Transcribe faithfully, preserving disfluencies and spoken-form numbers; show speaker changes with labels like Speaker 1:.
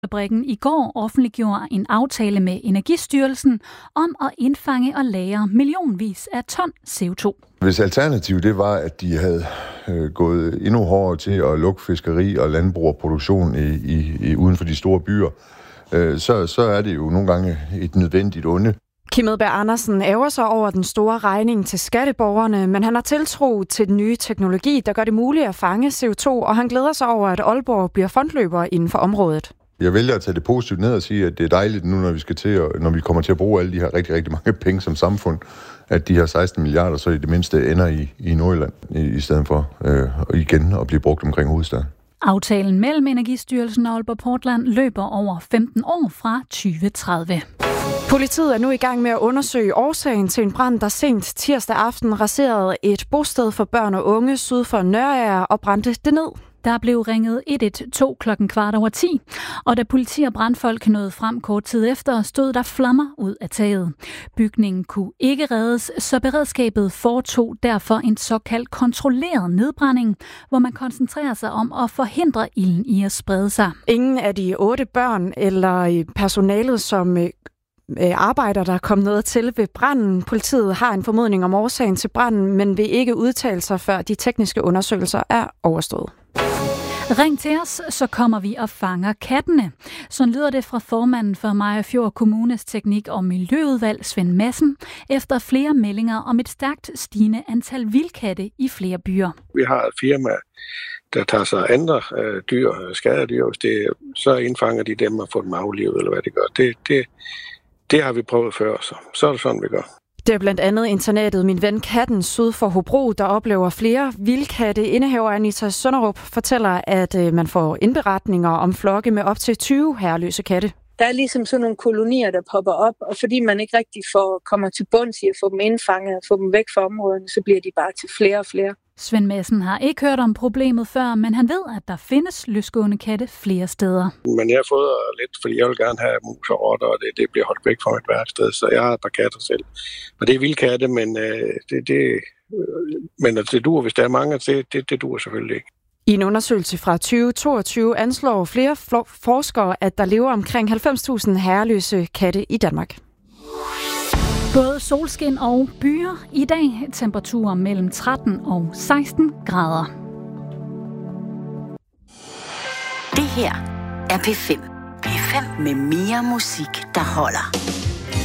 Speaker 1: Fabrikken i går offentliggjorde en aftale med Energistyrelsen om at indfange og lagre millionvis af ton C O to.
Speaker 2: Hvis alternativet det var, at de havde øh, gået endnu hårdere til at lukke fiskeri og landbrug og produktion i, i, i, uden for de store byer, øh, så, så er det jo nogle gange et nødvendigt onde.
Speaker 3: Kim Edberg Andersen ærger sig over den store regning til skatteborgerne, men han har tiltro til den nye teknologi, der gør det muligt at fange C O to, og han glæder sig over, at Aalborg bliver frontløber inden for området.
Speaker 2: Jeg vælger at tage det positivt ned og sige, at det er dejligt nu, når vi skal til at, når vi kommer til at bruge alle de her rigtig, rigtig mange penge som samfund, at de her seksten milliarder så i det mindste ender i, i Nordjylland, i, i stedet for øh, igen at blive brugt omkring hovedstaden.
Speaker 1: Aftalen mellem Energistyrelsen og Aalborg Portland løber over femten år fra tyve tredive.
Speaker 3: Politiet er nu i gang med at undersøge årsagen til en brand, der sent tirsdag aften raserede et bosted for børn og unge syd for Nørager og brændte det ned.
Speaker 1: Der blev ringet et et to klokken kvart over ti, og da politi og brandfolk nåede frem kort tid efter, stod der flammer ud af taget. Bygningen kunne ikke reddes, så beredskabet foretog derfor en såkaldt kontrolleret nedbrænding, hvor man koncentrerer sig om at forhindre ilden i at sprede sig.
Speaker 3: Ingen af de otte børn eller personalet, som arbejder, der er kommet noget til ved branden. Politiet har en formodning om årsagen til branden, men vil ikke udtale sig, før de tekniske undersøgelser er overstået.
Speaker 1: Ring til os, så kommer vi og fanger kattene. Sådan lyder det fra formanden for Mariagerfjord Kommunes teknik- og miljøudvalg, Svend Madsen, efter flere meldinger om et stærkt stigende antal vildkatte i flere byer.
Speaker 4: Vi har et firma, der tager sig andre øh, dyr, skadedyr, hvis det, så indfanger de dem og får dem aflivet, eller hvad det gør. Det, det, det har vi prøvet før, så, så er det sådan, vi gør.
Speaker 3: Det er blandt andet internatet Min Ven Katten syd for Hobro, der oplever flere vildkatte. Indehaver Anita Sønderup fortæller, at man får indberetninger om flokke med op til tyve herreløse katte.
Speaker 5: Der er ligesom sådan nogle kolonier, der popper op, og fordi man ikke rigtig får, kommer til bunds i at få dem indfanget og få dem væk fra områderne, så bliver de bare til flere og flere.
Speaker 1: Svend Madsen har ikke hørt om problemet før, men han ved, at der findes løsgående katte flere steder.
Speaker 4: Men jeg har fået lidt, fordi jeg vil gerne have mus og rotter, og det, det bliver holdt væk fra mit værksted, så jeg har et par katter selv. Og det er vildkatte, men øh, det, det, øh, men det dur, hvis der er mange, det, det, det dur selvfølgelig ikke.
Speaker 3: I en undersøgelse fra tyve toogtyve anslår flere forskere, at der lever omkring halvfems tusind herreløse katte i Danmark.
Speaker 1: Både solskin og byer. I dag temperaturer mellem tretten og seksten grader.
Speaker 6: Det her er P fem. P fem med mere musik, der holder.